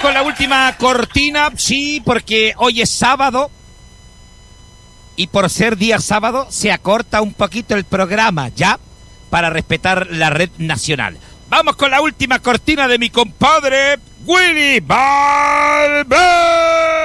con la última cortina, sí, porque hoy es sábado y por ser día sábado se acorta un poquito el programa, ¿ya? Para respetar la red nacional. Vamos con la última cortina de mi compadre Willy Valverde.